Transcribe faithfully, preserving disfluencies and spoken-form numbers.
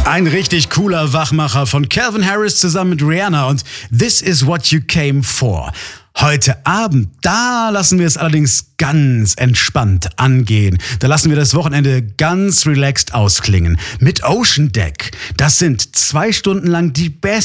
Ein richtig cooler Wachmacher von Calvin Harris zusammen mit Rihanna und This Is What You Came For. Heute Abend, da lassen wir es allerdings ganz entspannt angehen. Da lassen wir das Wochenende ganz relaxed ausklingen. Mit Ocean Deck. Das sind zwei Stunden lang die besten